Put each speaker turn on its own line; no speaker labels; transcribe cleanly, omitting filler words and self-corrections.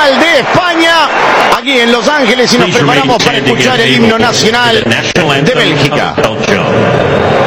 nacional de España, aquí en Los Ángeles, y nos preparamos para escuchar el himno nacional de Bélgica.